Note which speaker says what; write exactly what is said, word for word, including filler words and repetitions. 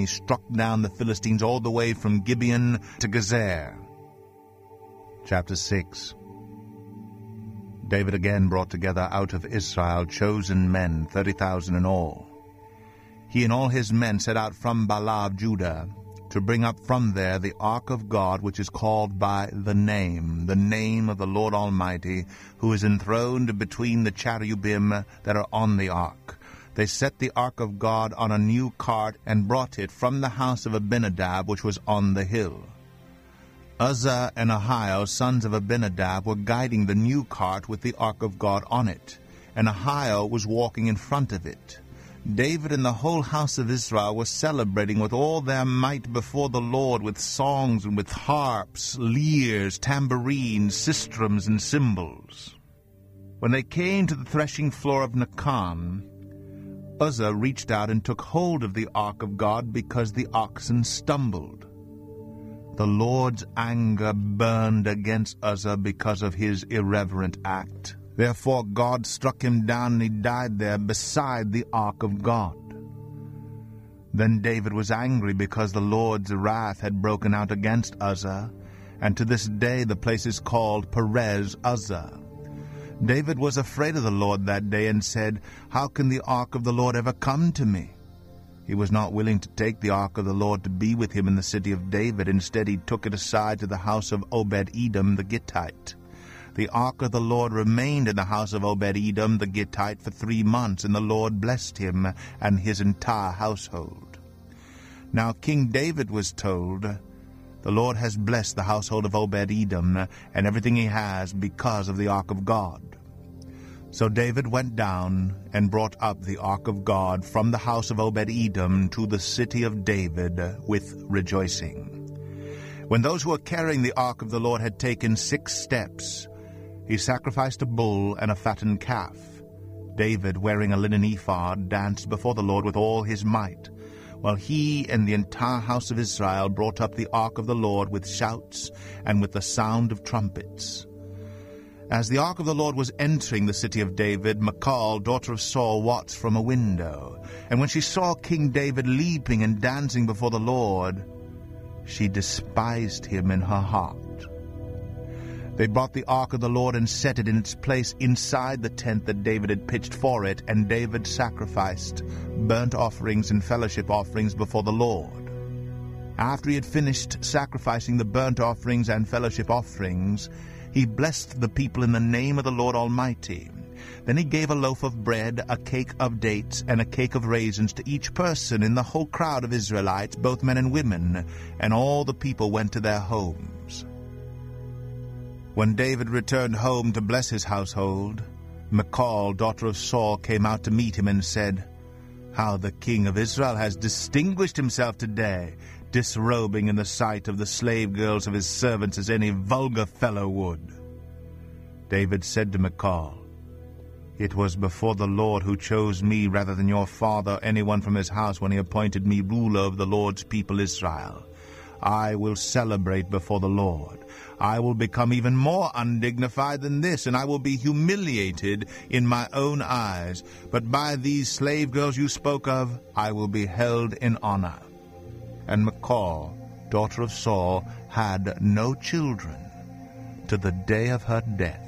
Speaker 1: he struck down the Philistines all the way from Gibeon to Gezer. Chapter six. David again brought together out of Israel chosen men, thirty thousand in all. He and all his men set out from Baalah of Judah, to bring up from there the ark of God, which is called by the name, the name of the Lord Almighty, who is enthroned between the cherubim that are on the ark. They set the ark of God on a new cart, and brought it from the house of Abinadab, which was on the hill. Uzzah and Ahio, sons of Abinadab, were guiding the new cart with the ark of God on it, and Ahio was walking in front of it. David and the whole house of Israel were celebrating with all their might before the Lord, with songs and with harps, lyres, tambourines, sistrums, and cymbals. When they came to the threshing floor of Nacon, Uzzah reached out and took hold of the ark of God, because the oxen stumbled. The Lord's anger burned against Uzzah because of his irreverent act. Therefore God struck him down, and he died there beside the ark of God. Then David was angry because the Lord's wrath had broken out against Uzzah, and to this day the place is called Perez Uzzah. David was afraid of the Lord that day, and said, "How can the ark of the Lord ever come to me?" He was not willing to take the ark of the Lord to be with him in the city of David. Instead, he took it aside to the house of Obed-Edom the Gittite. The ark of the Lord remained in the house of Obed-Edom the Gittite for three months, and the Lord blessed him and his entire household. Now King David was told, "The Lord has blessed the household of Obed-Edom and everything he has because of the ark of God." So David went down and brought up the ark of God from the house of Obed-Edom to the city of David with rejoicing. When those who were carrying the ark of the Lord had taken six steps, he sacrificed a bull and a fattened calf. David, wearing a linen ephod, danced before the Lord with all his might, while he and the entire house of Israel brought up the ark of the Lord with shouts and with the sound of trumpets. As the ark of the Lord was entering the city of David, Michal, daughter of Saul, watched from a window. And when she saw King David leaping and dancing before the Lord, she despised him in her heart. They brought the ark of the Lord and set it in its place inside the tent that David had pitched for it, and David sacrificed burnt offerings and fellowship offerings before the Lord. After he had finished sacrificing the burnt offerings and fellowship offerings, he blessed the people in the name of the Lord Almighty. Then he gave a loaf of bread, a cake of dates, and a cake of raisins to each person in the whole crowd of Israelites, both men and women, and all the people went to their homes. When David returned home to bless his household, Michal, daughter of Saul, came out to meet him and said, "How the king of Israel has distinguished himself today, disrobing in the sight of the slave girls of his servants as any vulgar fellow would." David said to Michal, "It was before the Lord who chose me rather than your father or anyone from his house when he appointed me ruler of the Lord's people Israel. I will celebrate before the Lord. I will become even more undignified than this, and I will be humiliated in my own eyes. But by these slave girls you spoke of, I will be held in honor." And Michal, daughter of Saul, had no children to the day of her death.